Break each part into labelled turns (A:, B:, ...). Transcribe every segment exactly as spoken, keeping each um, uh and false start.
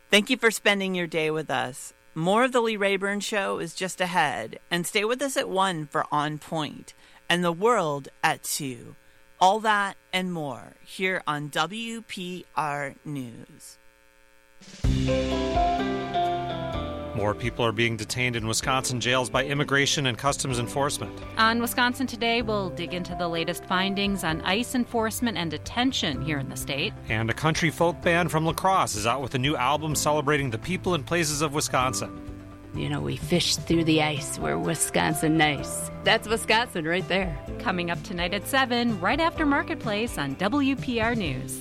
A: Thank you for spending your day with us. More of the Lee Rayburn Show is just ahead, and stay with us at one for On Point, and The World at two. All that and more here on W P R News.
B: More people are being detained in Wisconsin jails by Immigration and Customs Enforcement.
C: On Wisconsin Today, we'll dig into the latest findings on ICE enforcement and detention here in the state.
B: And a country folk band from La Crosse is out with a new album celebrating the people and places of Wisconsin.
D: You know, we fish through the ice. We're Wisconsin nice. That's Wisconsin right there.
C: Coming up tonight at seven, right after Marketplace on W P R News.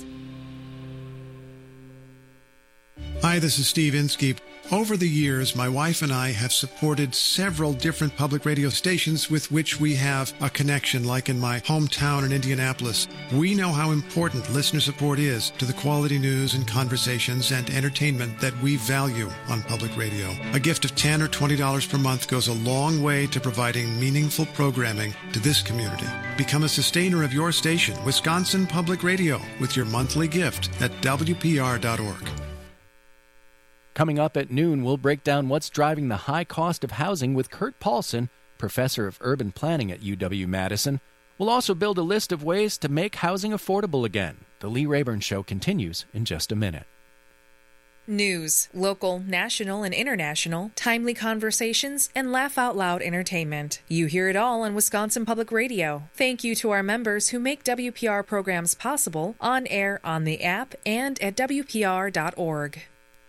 E: Hi, this is Steve Inskeep. Over the years, my wife and I have supported several different public radio stations with which we have a connection, like in my hometown in Indianapolis. We know how important listener support is to the quality news and conversations and entertainment that we value on public radio. A gift of ten dollars or twenty dollars per month goes a long way to providing meaningful programming to this community. Become a sustainer of your station, Wisconsin Public Radio, with your monthly gift at W P R dot org.
F: Coming up at noon, we'll break down what's driving the high cost of housing with Kurt Paulson, professor of urban planning at U W-Madison. We'll also build a list of ways to make housing affordable again. The Lee Rayburn Show continues in just a minute.
G: News, local, national, and international, timely conversations, and laugh-out-loud entertainment. You hear it all on Wisconsin Public Radio. Thank you to our members who make W P R programs possible, on air, on the app, and at W P R dot org.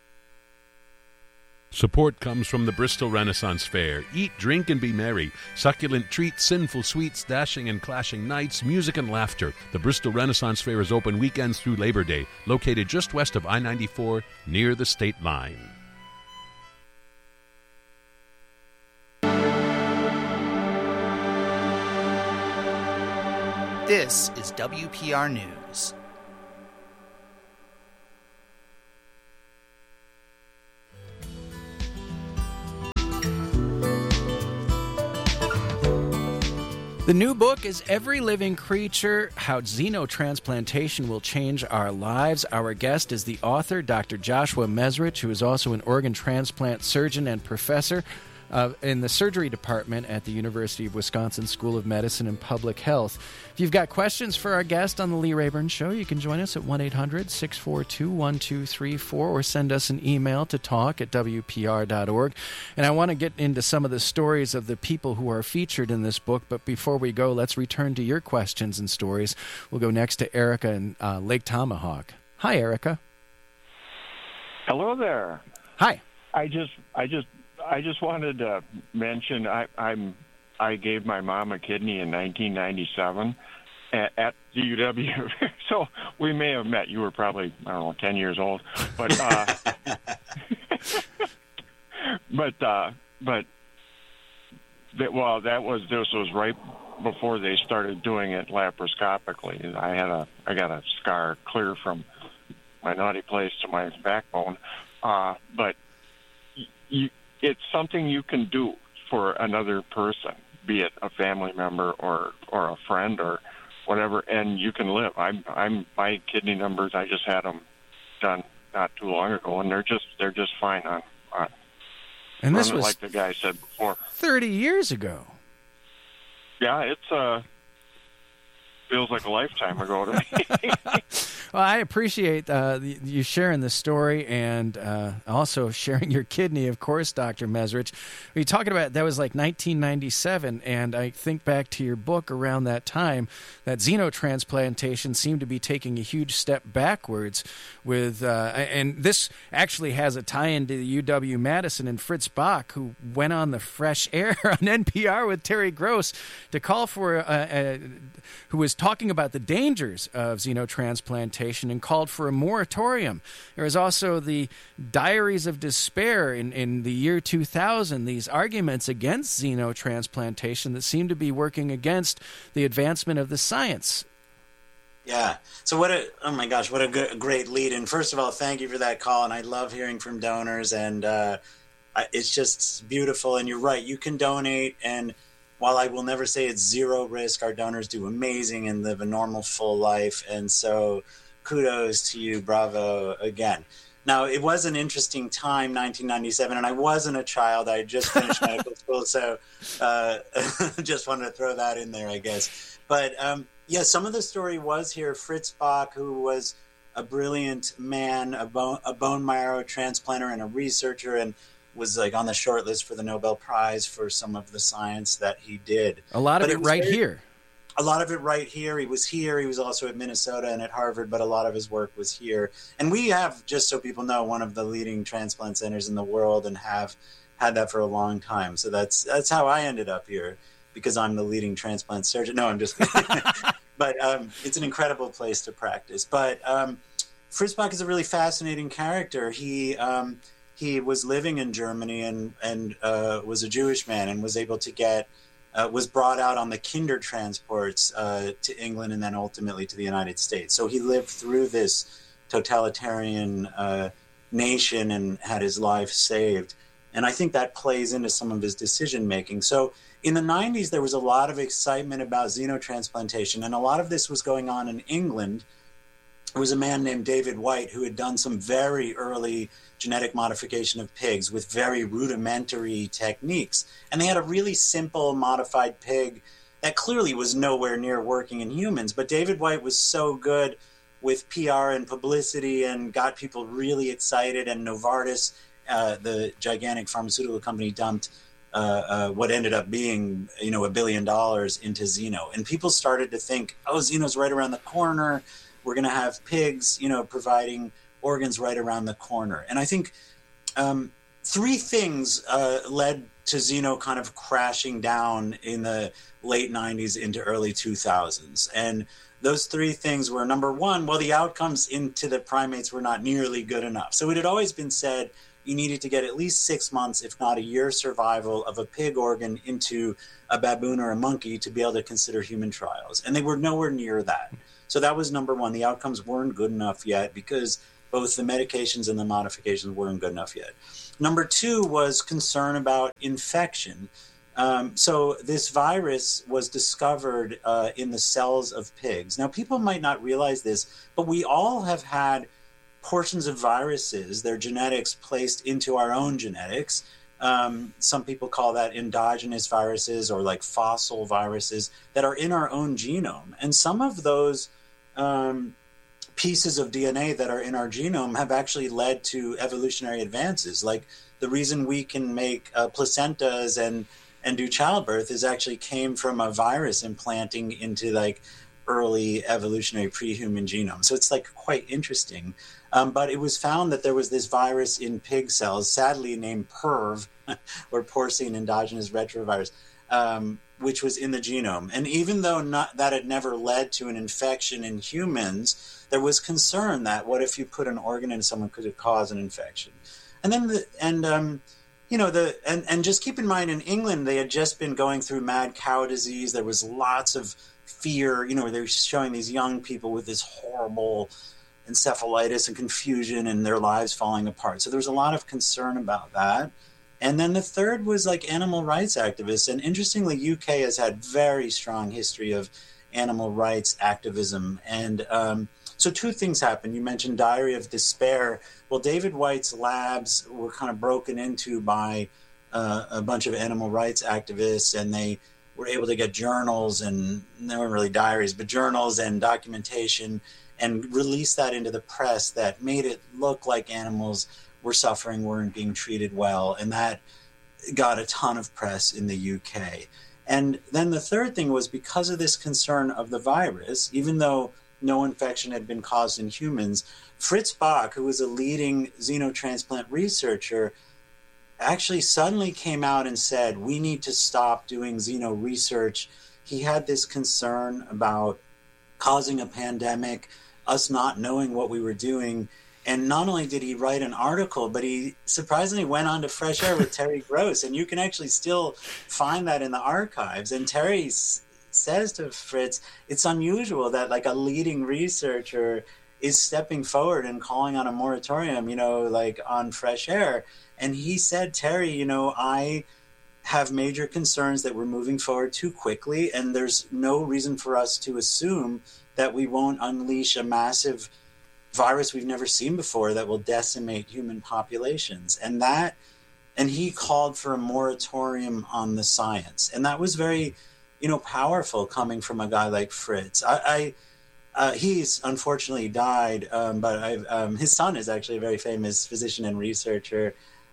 H: Support comes from the Bristol Renaissance Fair. Eat, drink, and be merry. Succulent treats, sinful sweets, dashing and clashing nights, music and laughter. The Bristol Renaissance Fair is open weekends through Labor Day, located just west of I ninety-four, near the state line.
I: This is W P R News.
F: The new book is Every Living Creature, How Xenotransplantation Will Change Our Lives. Our guest is the author, Doctor Joshua Mezrich, who is also an organ transplant surgeon and professor uh, in the surgery department at the University of Wisconsin School of Medicine and Public Health. If you've got questions for our guest on the Lee Rayburn Show, you can join us at one eight hundred six four two one two three four or send us an email to talk at W P R dot org. And I want to get into some of the stories of the people who are featured in this book, but before we go, let's return to your questions and stories. We'll go next to Erica in uh, Lake Tomahawk. Hi, Erica.
J: Hello there.
F: Hi.
J: I just, I just, I just wanted to mention I, I'm, I gave my mom a kidney in nineteen ninety-seven at, at the U W. So we may have met. You were probably, I don't know, ten years old. But, uh, but, uh, but, that, well, that was, this was right before they started doing it laparoscopically. I had a, I got a scar clear from my naughty place to my backbone. Uh, but you, it's something you can do for another person, be it a family member or, or a friend or whatever, and you can live. I'm, I'm, my kidney numbers, I just had them done not too long ago, and they're just, they're just fine on, on
F: and this was
J: like the guy said before.
F: thirty years ago.
J: Yeah, it's, uh, feels like a lifetime ago to me.
F: Well, I appreciate uh, you sharing the story and uh, also sharing your kidney, of course, Doctor Mezrich. You're talking about that was like nineteen ninety-seven, and I think back to your book around that time, that xenotransplantation seemed to be taking a huge step backwards with, uh, and this actually has a tie-in to the U W-Madison and Fritz Bach, who went on the Fresh Air on N P R with Terry Gross to call for, a, a, who was talking about the dangers of xenotransplantation and called for a moratorium. There was also the Diaries of Despair in, in the year two thousand, these arguments against xenotransplantation that seem to be working against the advancement of the science.
K: Yeah. So what a, oh my gosh, what a good, great lead. And first of all, thank you for that call. And I love hearing from donors, and uh, it's just beautiful. And you're right, you can donate, and while I will never say it's zero risk, our donors do amazing and live a normal, full life. And so kudos to you. Bravo again. Now, it was an interesting time, nineteen ninety-seven, and I wasn't a child. I had just finished medical school, so uh, just wanted to throw that in there, I guess. But, um, yeah, some of the story was here. Fritz Bach, who was a brilliant man, a bone, a bone marrow transplanter and a researcher, and was like on the short list for the Nobel Prize for some of the science that he did.
F: A lot of
K: but
F: it, it right
K: very,
F: here.
K: A lot of it right here. He was here. He was also at Minnesota and at Harvard, but a lot of his work was here. And we have, just so people know, one of the leading transplant centers in the world and have had that for a long time. So that's that's how I ended up here, because I'm the leading transplant surgeon. No, I'm just kidding. But um, it's an incredible place to practice. But um, Fritz Bach is a really fascinating character. He um, he was living in Germany and, and uh, was a Jewish man and was able to get Uh, was brought out on the Kinder transports uh, to England and then ultimately to the United States. So he lived through this totalitarian uh, nation and had his life saved. And I think that plays into some of his decision-making. So in the nineties, there was a lot of excitement about xenotransplantation, and a lot of this was going on in England. There was a man named David White who had done some very early genetic modification of pigs with very rudimentary techniques. And they had a really simple modified pig that clearly was nowhere near working in humans. But David White was so good with P R and publicity and got people really excited. And Novartis, uh, the gigantic pharmaceutical company, dumped uh, uh, what ended up being, you know, a billion dollars into xeno. And people started to think, oh, xeno's right around the corner. We're going to have pigs, you know, providing organs right around the corner. And I think um, three things uh, led to xeno kind of crashing down in the late nineties into early two thousands. And those three things were, number one, well, the outcomes into the primates were not nearly good enough. So it had always been said you needed to get at least six months, if not a year, survival of a pig organ into a baboon or a monkey to be able to consider human trials. And they were nowhere near that. So that was number one. The outcomes weren't good enough yet because both the medications and the modifications weren't good enough yet. Number two was concern about infection. Um, so this virus was discovered uh, in the cells of pigs. Now, people might not realize this, but we all have had portions of viruses, their genetics, placed into our own genetics. Um, some people call that endogenous viruses or like fossil viruses that are in our own genome. And some of those um, pieces of D N A that are in our genome have actually led to evolutionary advances. Like the reason we can make uh, placentas and and do childbirth is actually came from a virus implanting into like early evolutionary pre-human genome. So it's like quite interesting. Um, but it was found that there was this virus in pig cells, sadly named PERV, or porcine endogenous retrovirus, um, which was in the genome. And even though not, that had never led to an infection in humans, there was concern that what if you put an organ in someone, could it cause an infection? And then, the, and um, you know, the and, and just keep in mind, in England, they had just been going through mad cow disease. There was lots of fear. You know, they were showing these young people with this horrible encephalitis and confusion and their lives falling apart. So there was a lot of concern about that. And then the third was like animal rights activists. And interestingly, U K has had very strong history of animal rights activism. And um, so two things happened. You mentioned Diary of Despair. Well, David White's labs were kind of broken into by uh, a bunch of animal rights activists, and they were able to get journals, and they weren't really diaries, but journals and documentation, and release that into the press that made it look like animals were suffering, weren't being treated well. And that got a ton of press in the U K. And then the third thing was, because of this concern of the virus, even though no infection had been caused in humans, Fritz Bach, who was a leading xenotransplant researcher, actually suddenly came out and said, we need to stop doing xeno research. He had this concern about causing a pandemic, us not knowing what we were doing. And not only did he write an article, but he surprisingly went on to Fresh Air with Terry Gross. And you can actually still find that in the archives. And Terry s- says to Fritz, it's unusual that like a leading researcher is stepping forward and calling on a moratorium, you know, like on Fresh Air. And he said, Terry, you know, I have major concerns that we're moving forward too quickly. And there's no reason for us to assume that we won't unleash a massive virus we've never seen before that will decimate human populations. And that, and he called for a moratorium on the science. And that was very, you know, powerful coming from a guy like Fritz. I, I uh, he's unfortunately died, um, but I've, um, his son is actually a very famous physician and researcher,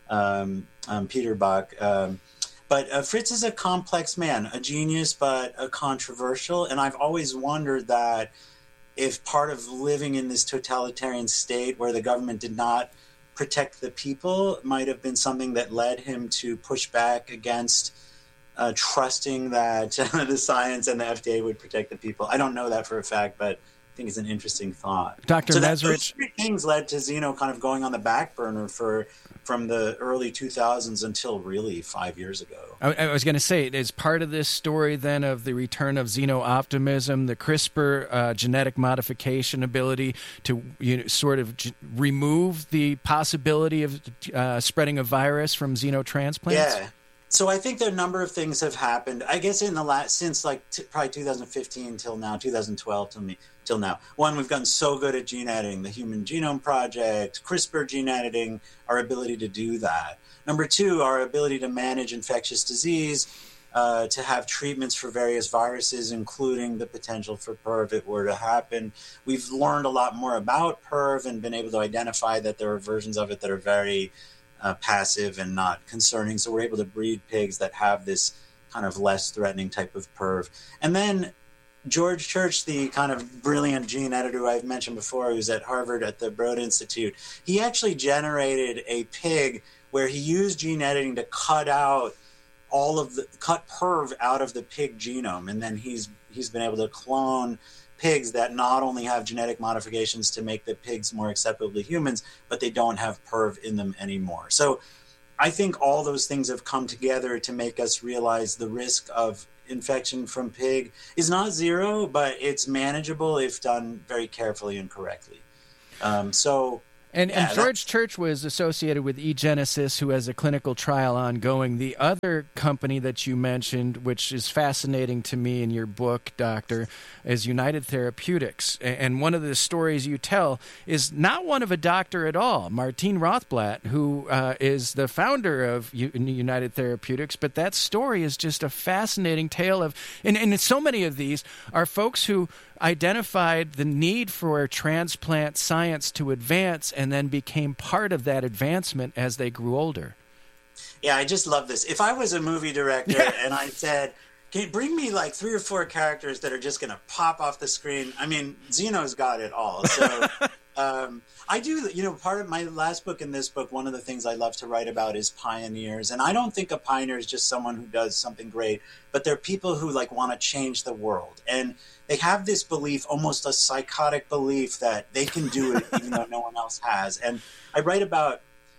K: um, um, Peter Bach. Um, but uh, Fritz is a complex man, a genius, but a controversial. And I've always wondered that if part of living in this totalitarian state where the government did not protect the people might have been something that led him to push back against uh, trusting that the science and the F D A would protect the people. I don't know that for a fact, but I think it's an interesting thought.
F: Doctor
K: So that,
F: Mezrich.
K: those three things led to Xeno kind of going on the back burner for from the early two thousands until really five years ago.
F: I, I was going to say, is part of this story then of the return of xeno-optimism, the CRISPR uh, genetic modification ability to you know, sort of g- remove the possibility of uh, spreading a virus from xenotransplants?
K: Yeah. So I think there are a number of things have happened. I guess in the last since like t- probably two thousand fifteen till now, two thousand twelve till me till now. One, we've gotten so good at gene editing, the Human Genome Project, CRISPR gene editing, our ability to do that. Number two, our ability to manage infectious disease, uh, to have treatments for various viruses, including the potential for P E R V if it were to happen. We've learned a lot more about P E R V and been able to identify that there are versions of it that are very Uh, passive and not concerning. So we're able to breed pigs that have this kind of less threatening type of P E R V. And then George Church, the kind of brilliant gene editor who I've mentioned before, who's at Harvard at the Broad Institute, he actually generated a pig where he used gene editing to cut out all of the, cut P E R V out of the pig genome. And then he's he's been able to clone pigs that not only have genetic modifications to make the pigs more acceptable to humans, but they don't have P E R V in them anymore. So I think all those things have come together to make us realize the risk of infection from pig is not zero, but it's manageable if done very carefully and correctly. Um, so...
F: And,
K: yeah,
F: and George Church was associated with eGenesis, who has a clinical trial ongoing. The other company that you mentioned, which is fascinating to me in your book, Doctor, is United Therapeutics. And one of the stories you tell is not one of a doctor at all, Martine Rothblatt, who uh, is the founder of U- United Therapeutics. But that story is just a fascinating tale of, and, and so many of these are folks who identified the need for transplant science to advance and then became part of that advancement as they grew older.
K: Yeah, I just love this. If I was a movie director and I said, can you bring me like three or four characters that are just going to pop off the screen? I mean, Xeno's got it all. So um, I do, you know, part of my last book and this book, one of the things I love to write about is pioneers. And I don't think a pioneer is just someone who does something great, but they're people who like want to change the world. And they have this belief, almost a psychotic belief, that they can do it even though no one else has. And I write about,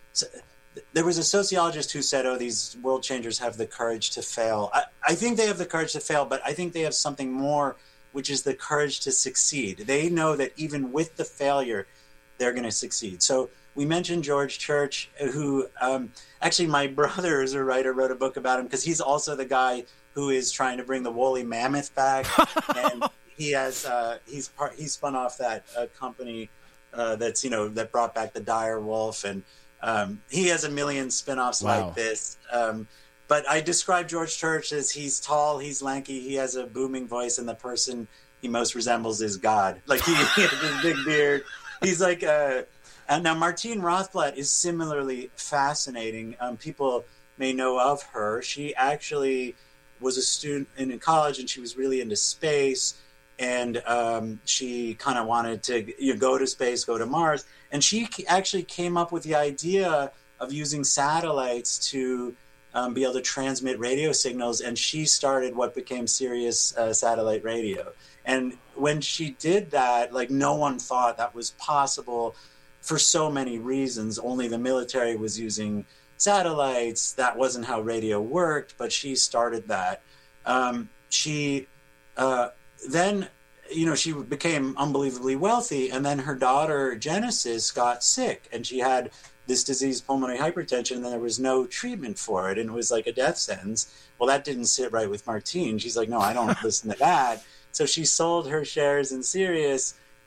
K: there was a sociologist who said, oh, these world changers have the courage to fail. I, I think they have the courage to fail, but I think they have something more, which is the courage to succeed. They know that even with the failure, they're going to succeed. So we mentioned George Church, who um, actually my brother is a writer, wrote a book about him because he's also the guy who is trying to bring the woolly mammoth back. And he has uh, he's part, he spun off that uh, company uh, that's, you know, that brought back the dire wolf. And um, he has a million spinoffs
F: Wow.
K: like this. Um, but I describe George Church as he's tall, he's lanky, he has a booming voice, and the person he most resembles is God. Like he, he has this big beard. He's like a... And now Martine Rothblatt is similarly fascinating. Um, people may know of her. She actually was a student in college, and she was really into space. And um, she kind of wanted to you know, go to space, go to Mars. And she actually came up with the idea of using satellites to um, be able to transmit radio signals. And she started what became Sirius uh, Satellite Radio. And when she did that, like no one thought that was possible for so many reasons. Only the military was using satellites. That wasn't how radio worked, but she started that. Um, she uh, then, you know, she became unbelievably wealthy, and then her daughter Genesis got sick, and she had this disease, pulmonary hypertension, and there was no treatment for it, and it was like a death sentence. Well, that didn't sit right with Martine. She's like, no, I don't listen to that. So she sold her shares in Sirius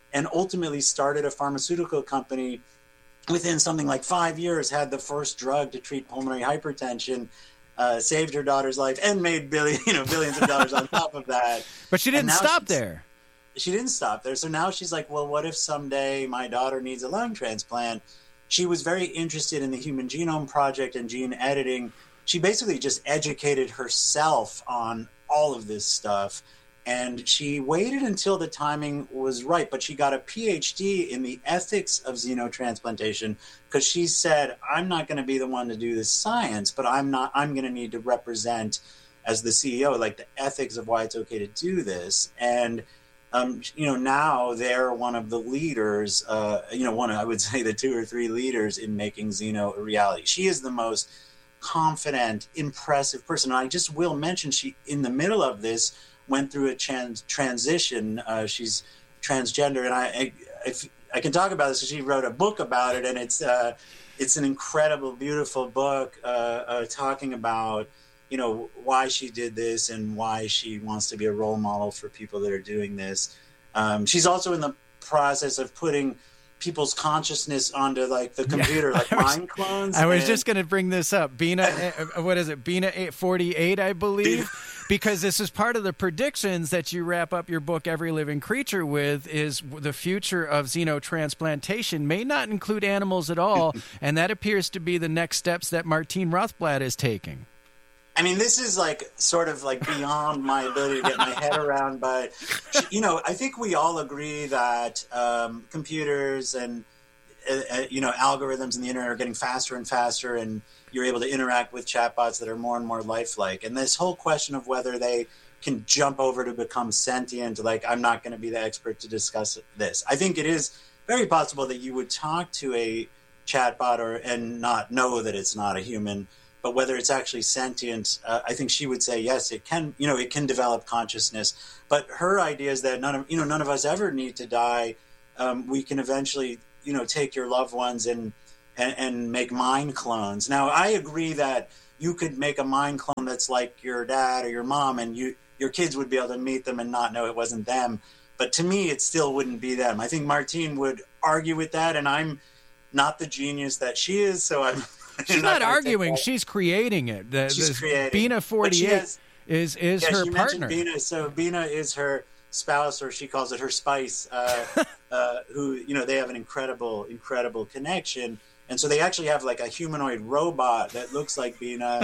K: and ultimately started a pharmaceutical company. Within something like five years, had the first drug to treat pulmonary hypertension, uh, saved her daughter's life, and made billion, you know, billions of dollars on top of that.
F: But she didn't stop there.
K: She didn't stop there. So now she's like, well, what if someday my daughter needs a lung transplant? She was very interested in the Human Genome Project and gene editing. She basically just educated herself on all of this stuff. And she waited until the timing was right, but she got a P H D in the ethics of xenotransplantation because she said, I'm not going to be the one to do this science, but I'm not, I'm going to need to represent as the C E O, like the ethics of why it's okay to do this. And, um, you know, now they're one of the leaders, uh, you know, one, I would say the two or three leaders in making xeno a reality. She is the most confident, impressive person. And I just will mention she, in the middle of this, went through a trans- transition. Uh, she's transgender, and I, I, if, I can talk about this because she wrote a book about it, and it's uh, it's an incredible, beautiful book uh, uh, talking about, you know, why she did this and why she wants to be a role model for people that are doing this. Um, she's also in the process of putting people's consciousness onto like the computer, yeah, like was, mind clones.
F: I was
K: and,
F: just going to bring this up. Bina, what is it? Bina eight forty-eight, I believe. Because this is part of the predictions that you wrap up your book, Every Living Creature, with, is the future of xenotransplantation may not include animals at all, and that appears to be the next steps that Martine Rothblatt is taking.
K: I mean, this is like sort of like beyond my ability to get my head around, but, you know, I think we all agree that um, computers and, uh, you know, algorithms and the internet are getting faster and faster, and you're able to interact with chatbots that are more and more lifelike. And this whole question of whether they can jump over to become sentient, like, I'm not going to be the expert to discuss this. I think it is very possible that you would talk to a chatbot or and not know that it's not a human, but whether it's actually sentient, uh, I think she would say, yes, it can, you know, it can develop consciousness. But her idea is that none of, you know, none of us ever need to die. Um, we can eventually, you know, take your loved ones and, and, and make mind clones. Now, I agree that you could make a mind clone that's like your dad or your mom, and you, your kids would be able to meet them and not know it wasn't them. But to me, it still wouldn't be them. I think Martine would argue with that, and I'm not the genius that she is, so I'm
F: She's not, not arguing. She's creating it. The,
K: She's creating.
F: Bina forty-eight has, is is
K: yeah,
F: her
K: she
F: partner.
K: Bina, so Bina is her spouse, or she calls it her spice, uh, uh, who, you know, they have an incredible, incredible connection. And so they actually have like a humanoid robot that looks like Bina,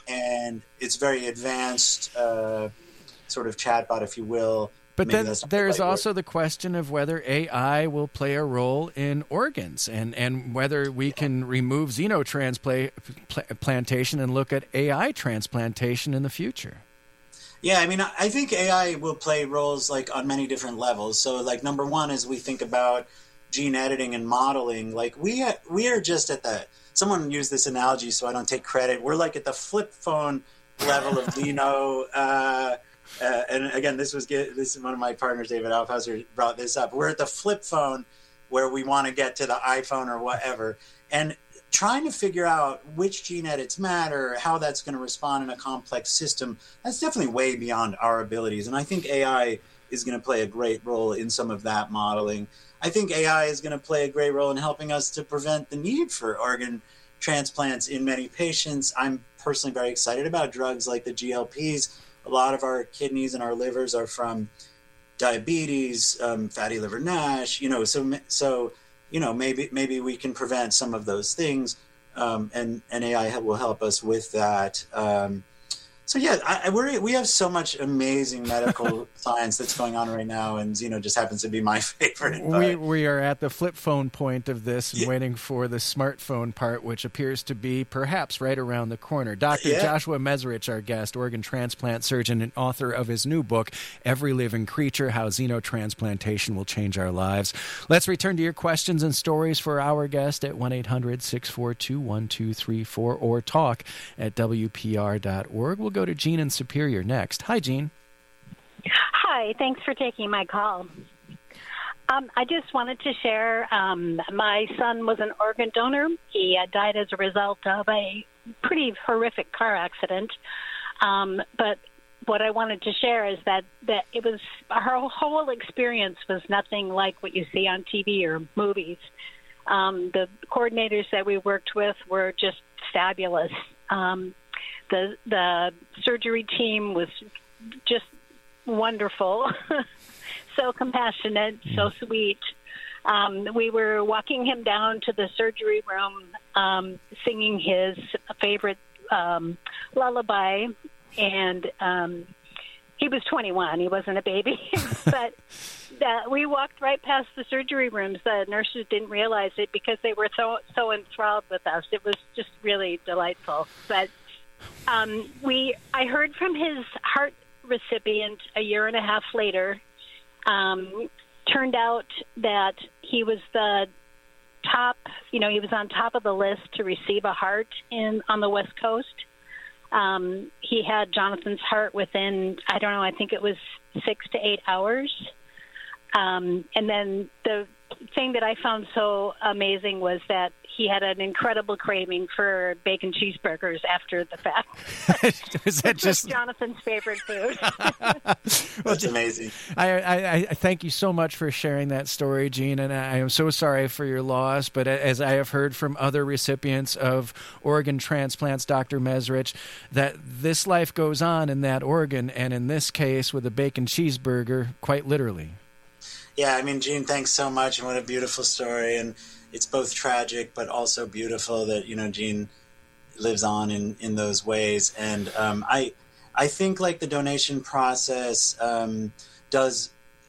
K: and it's very advanced uh, sort of chatbot, if you will.
F: But
K: Maybe
F: then there's also word. the question of whether A I will play a role in organs, and, and whether we can remove xenotransplantation and look at A I transplantation in the future.
K: Yeah, I mean, I think A I will play roles like on many different levels. So, like, number one is we think about gene editing and modeling. Like, we we are just at the – someone used this analogy, so I don't take credit. We're like at the flip phone level of Xeno uh, – Uh, and again, this was this is one of my partners, David Alphauser, brought this up. We're at the flip phone where we want to get to the iPhone or whatever, and trying to figure out which gene edits matter, how that's going to respond in a complex system. That's definitely way beyond our abilities, and I think A I is going to play a great role in some of that modeling. I think A I is going to play a great role in helping us to prevent the need for organ transplants in many patients. I'm personally very excited about drugs like the G L Ps. A lot of our kidneys and our livers are from diabetes, um, fatty liver NASH. You know, so so you know maybe maybe we can prevent some of those things, um, and and A I will help us with that. Um, so yeah, I, we're, we have so much amazing medical science that's going on right now, and Xeno just happens to be my favorite. But...
F: We we are at the flip phone point of this, and yeah. waiting for the smartphone part, which appears to be perhaps right around the corner. Doctor Yeah. Joshua Mezrich, our guest, organ transplant surgeon and author of his new book, Every Living Creature, How Xenotransplantation Will Change Our Lives. Let's return to your questions and stories for our guest at one eight hundred six four two one two three four or talk at W P R dot org. We'll go to Jean in Superior next. Hi, Jean.
L: Hi, thanks for taking my call. Um, I just wanted to share, um, my son was an organ donor. He uh, died as a result of a pretty horrific car accident. Um, but what I wanted to share is that, that it was her whole experience was nothing like what you see on T V or movies. Um, the coordinators that we worked with were just fabulous. Um, the the surgery team was just wonderful, so compassionate, so sweet. Um, we were walking him down to the surgery room, um, singing his favorite um, lullaby, and um, he was twenty-one. He wasn't a baby, but uh, we walked right past the surgery rooms. The nurses didn't realize it because they were so so enthralled with us. It was just really delightful. But um, we, I heard from his heart recipient a year and a half later. Um, turned out that he was the top, you know, he was on top of the list to receive a heart in on the West Coast. Um, he had Jonathan's heart within, I don't know, I think it was six to eight hours. Um, and then the thing that I found so amazing was that he had an incredible craving for bacon cheeseburgers after the fact.
F: Is that just
L: Jonathan's favorite food?
K: That's amazing.
F: I, I, I thank you so much for sharing that story, Gene, and I am so sorry for your loss. But as I have heard from other recipients of organ transplants, Doctor Mezrich, that this life goes on in that organ, and in this case, with a bacon cheeseburger, quite literally.
K: Yeah, I mean, Gene, thanks so much, and what a beautiful story. And it's both tragic but also beautiful that, you know, Gene lives on in, in those ways. And um, I I think, like, the donation process um, does,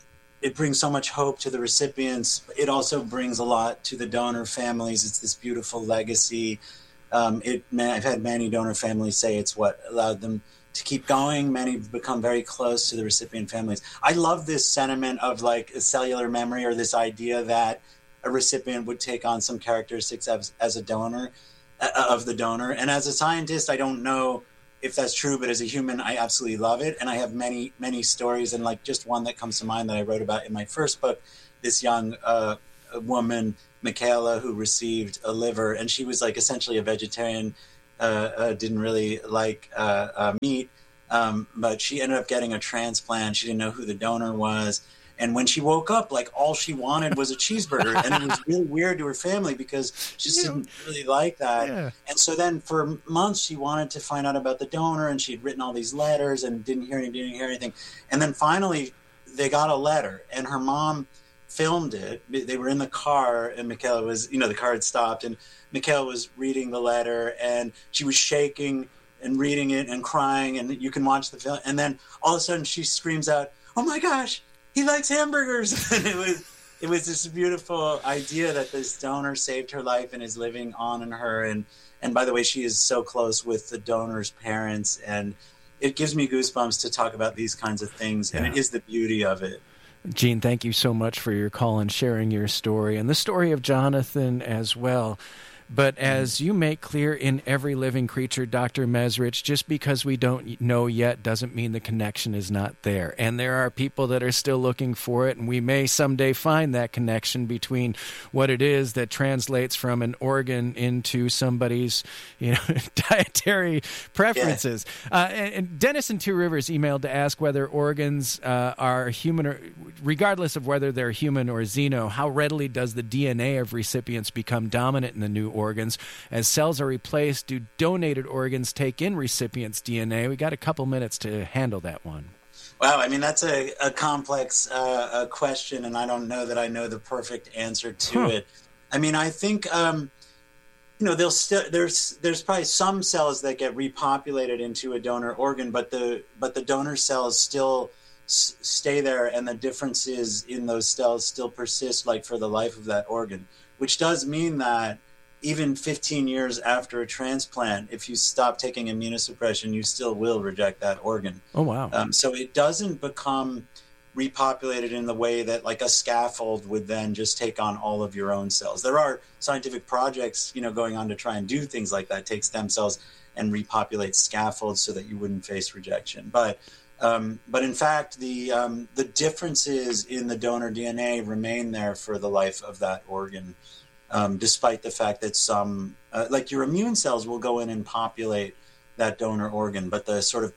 K: it brings so much hope to the recipients. It also brings a lot to the donor families. It's this beautiful legacy. Um, it I've had many donor families say it's what allowed them to keep going. Many have become very close to the recipient families. I love this sentiment of, like, a cellular memory, or this idea that a recipient would take on some characteristics as, as a donor, uh, of the donor. And as a scientist, I don't know if that's true, but as a human, I absolutely love it. And I have many, many stories, and, like, just one that comes to mind that I wrote about in my first book, this young uh, woman, Michaela, who received a liver, and she was, like, essentially a vegetarian, uh, uh, didn't really like uh, uh, meat, um, but she ended up getting a transplant. She didn't know who the donor was. And when she woke up, like, all she wanted was a cheeseburger. And it was really weird to her family because she just didn't really like that. Yeah. And so then for months she wanted to find out about the donor, and she'd written all these letters and didn't hear anything, didn't hear anything. And then finally they got a letter, and her mom filmed it. They were in the car, and Michaela was, you know, the car had stopped, and Michaela was reading the letter, and she was shaking and reading it and crying, and you can watch the film. And then all of a sudden she screams out, "Oh my gosh, he likes hamburgers!" And it was it was this beautiful idea that this donor saved her life and is living on in her. And and by the way, she is so close with the donor's parents, and it gives me goosebumps to talk about these kinds of things. Yeah. And it is the beauty of it.
F: Gene, thank you so much for your call and sharing your story, and the story of Jonathan as well. But as you make clear in Every Living Creature, Doctor Mezrich, just because we don't know yet doesn't mean the connection is not there. And there are people that are still looking for it, and we may someday find that connection between what it is that translates from an organ into somebody's, you know, dietary preferences. Yeah. Uh, and, and Dennis in Two Rivers emailed to ask whether organs uh, are human, or, regardless of whether they're human or xeno, how readily does the D N A of recipients become dominant in the new organs? As cells are replaced, do donated organs take in recipients' D N A? We got a couple minutes to handle that one.
K: Wow, I mean, that's a, a complex uh, a question, and I don't know that I know the perfect answer to huh. it. I mean, I think um, you know, they'll still there's there's probably some cells that get repopulated into a donor organ, but the but the donor cells still s- stay there, and the differences in those cells still persist, like, for the life of that organ, which does mean that even fifteen years after a transplant, if you stop taking immunosuppression, you still will reject that organ.
F: Oh, wow.
K: Um, so it doesn't become repopulated in the way that, like, a scaffold would then just take on all of your own cells. There are scientific projects, you know, going on to try and do things like that, take stem cells and repopulate scaffolds so that you wouldn't face rejection. But um, but in fact, the um, the differences in the donor D N A remain there for the life of that organ. Um, despite the fact that some, uh, like your immune cells will go in and populate that donor organ, but the sort of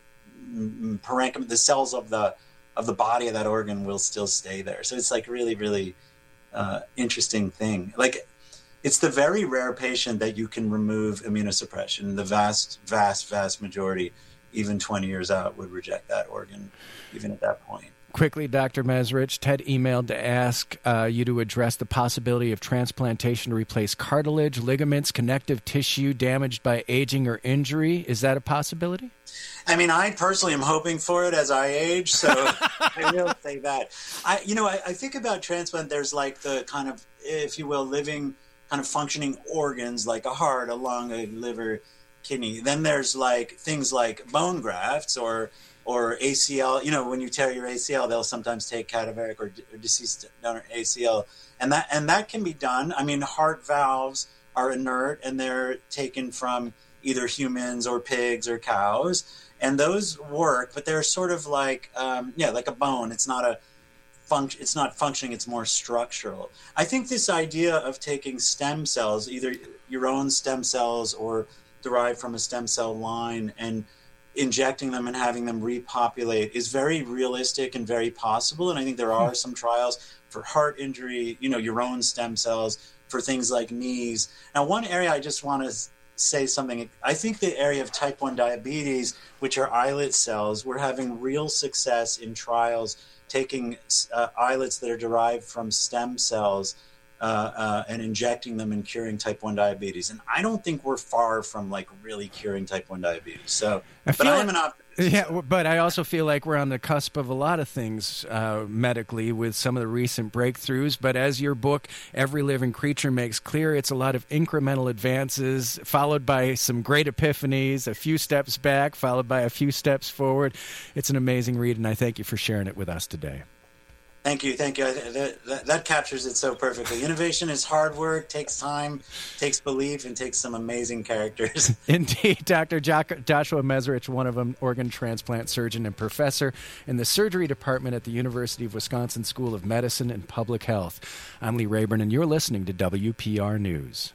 K: parenchyma, the cells of the of the body of that organ will still stay there. So it's like really, really uh, interesting thing. Like it's the very rare patient that you can remove immunosuppression. The vast, vast, vast majority, even twenty years out, would reject that organ, even at that point.
F: Quickly, Doctor Mezrich, Ted emailed to ask uh, you to address the possibility of transplantation to replace cartilage, ligaments, connective tissue damaged by aging or injury. Is that a possibility?
K: I mean, I personally am hoping for it as I age, so I will say that. I, you know, I, I think about transplant, there's like the kind of, if you will, living kind of functioning organs like a heart, a lung, a liver, kidney. Then there's like things like bone grafts or or A C L. You know, when you tear your A C L, they'll sometimes take cadaveric or, or deceased donor A C L, and that and that can be done. I mean, heart valves are inert and they're taken from either humans or pigs or cows, and those work. But they're sort of like um, yeah, like a bone. It's not a func- It's not functioning. It's more structural. I think this idea of taking stem cells, either your own stem cells or derived from a stem cell line, and injecting them and having them repopulate is very realistic and very possible. And I think there are some trials for heart injury, you know, your own stem cells, for things like knees. Now, one area I just want to say something. I think the area of type one diabetes, which are islet cells, we're having real success in trials taking uh, islets that are derived from stem cells Uh, uh, and injecting them and curing type one diabetes. And I don't think we're far from like really curing type one diabetes. So,
F: I
K: but I am
F: like,
K: an optimist.
F: Yeah, so. But I also feel like we're on the cusp of a lot of things uh, medically with some of the recent breakthroughs. But as your book, Every Living Creature, makes clear, it's a lot of incremental advances followed by some great epiphanies, a few steps back, followed by a few steps forward. It's an amazing read, and I thank you for sharing it with us today.
K: Thank you, thank you. That, that, that captures it so perfectly. Innovation is hard work, takes time, takes belief, and takes some amazing characters.
F: Indeed, Doctor Joshua Mezrich, one of them, organ transplant surgeon and professor in the surgery department at the University of Wisconsin School of Medicine and Public Health. I'm Lee Rayburn, and you're listening to W P R News.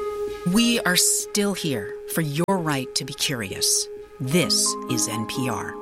M: We are still here for your right to be curious. This is N P R.